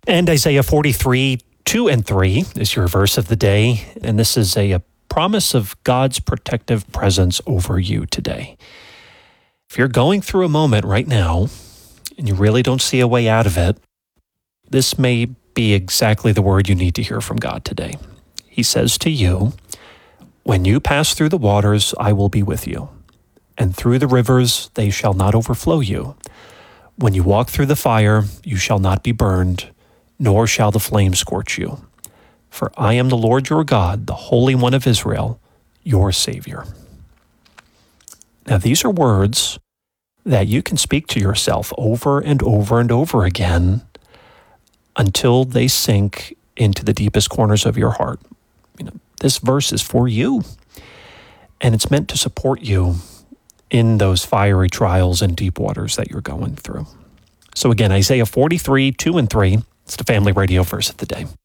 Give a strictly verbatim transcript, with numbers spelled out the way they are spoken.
And Isaiah forty-three, two and three is your verse of the day. And this is a, a promise of God's protective presence over you today. If you're going through a moment right now and you really don't see a way out of it, this may be exactly the word you need to hear from God today. He says to you, "When you pass through the waters, I will be with you, and through the rivers, they shall not overflow you. When you walk through the fire, you shall not be burned, nor shall the flame scorch you. For I am the Lord your God, the Holy One of Israel, your Savior." Now, these are words that you can speak to yourself over and over and over again until they sink into the deepest corners of your heart. You know, this verse is for you, and it's meant to support you in those fiery trials and deep waters that you're going through. So again, Isaiah forty-three, two and three, it's the Family Radio verse of the day.